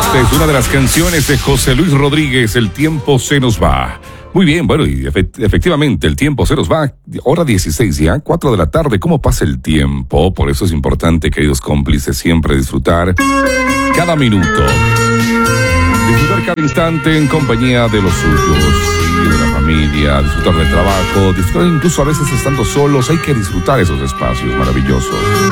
Esta es una de las canciones de José Luis Rodríguez, El tiempo se nos va. Muy bien, bueno, y efectivamente el tiempo se nos va. Hora 16 ya, 4 de la tarde. ¿Cómo pasa el tiempo? Por eso es importante, queridos cómplices, siempre disfrutar cada minuto. Disfrutar cada instante en compañía de los suyos y de la familia, disfrutar del trabajo, disfrutar incluso a veces estando solos. Hay que disfrutar esos espacios maravillosos.